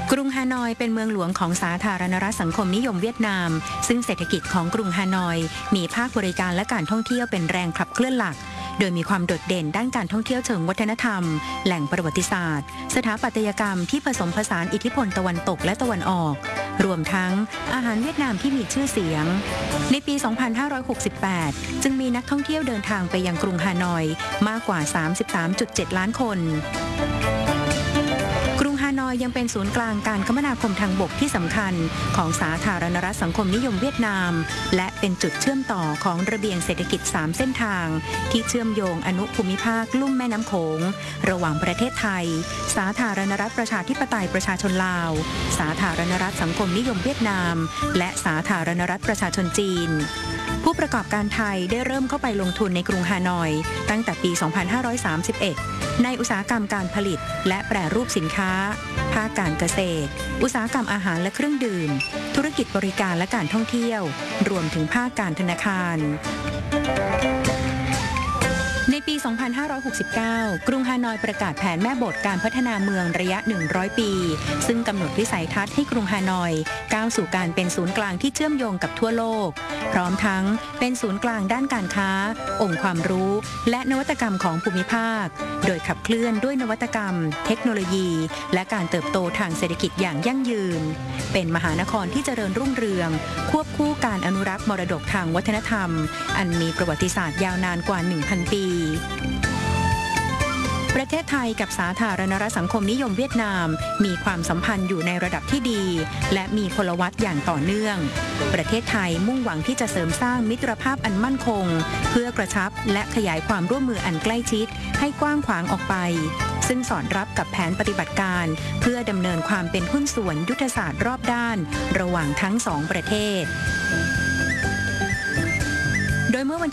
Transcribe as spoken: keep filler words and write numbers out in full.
กรุงฮานอยเป็นเมืองหลวงของสาธารณรัฐสังคมนิยมเวียดนามซึ่งเศรษฐกิจของกรุงฮานอยมีภาคบริการและการท่องเที่ยวเป็นแรงขับเคลื่อนหลักโดยมีความโดดเด่นด้านการท่องเที่ยวเชิงวัฒนธรรมแหล่งประวัติศาสตร์สถาปัตยกรรมที่ผสมผสานอิทธิพลตะวันตกและตะวันออกรวมทั้งอาหารเวียดนามที่มีชื่อเสียงในปี สองพันห้าร้อยหกสิบแปด จึงมีนักท่องเที่ยวเดินทางไปยังกรุงฮานอยมากกว่า สามสิบสามจุดเจ็ด ล้านคนกรุงฮานอยยังเป็นศูนย์กลางการคมนาคมทางบกที่สำคัญของสาธารณรัฐสังคมนิยมเวียดนามและเป็นจุดเชื่อมต่อของระเบียงเศรษฐกิจสามเส้นทางที่เชื่อมโยงอนุภูมิภาคลุ่มแม่น้ำโขงระหว่างประเทศไทยสาธารณรัฐประชาธิปไตยประชาชนลาวสาธารณรัฐสังคมนิยมเวียดนามและสาธารณรัฐประชาชนจีนผู้ประกอบการไทยได้เริ่มเข้าไปลงทุนในกรุงฮานอยตั้งแต่ปี สองพันห้าร้อยสามสิบเอ็ด ในอุตสาหกรรมการผลิตและแปรรูปสินค้าภาคการเกษตรอุตสาหกรรมอาหารและเครื่องดื่มธุรกิจบริการและการท่องเที่ยวรวมถึงภาคการธนาคารในปี สองพันห้าร้อยหกสิบเก้า กรุงฮานอยประกาศแผนแม่บทการพัฒนาเมืองระยะ หนึ่งร้อย ปีซึ่งกำหนดวิสัยทัศน์ให้กรุงฮานอยก้าวสู่การเป็นศูนย์กลางที่เชื่อมโยงกับทั่วโลกพร้อมทั้งเป็นศูนย์กลางด้านการค้าองค์ความรู้และนวัตกรรมของภูมิภาคโดยขับเคลื่อนด้วยนวัตกรรมเทคโนโลยีและการเติบโตทางเศรษฐกิจอย่างยั่งยืนเป็นมหานครที่เจริญรุ่งเรืองควบคู่การอนุรักษ์มรดกทางวัฒนธรรมอันมีประวัติศาสตร์ยาวนานกว่า หนึ่งพัน ปีประเทศไทยกับสาธารณรัฐสังคมนิยมเวียดนามมีความสัมพันธ์อยู่ในระดับที่ดีและมีพลวัตอย่างต่อเนื่องประเทศไทยมุ่งหวังที่จะเสริมสร้างมิตรภาพอันมั่นคงเพื่อกระชับและขยายความร่วมมืออันใกล้ชิดให้กว้างขวางออกไปซึ่งสอดรับกับแผนปฏิบัติการเพื่อดำเนินความเป็นหุ้นส่วนยุทธศาสตร์รอบด้านระหว่างทั้งสองประเทศ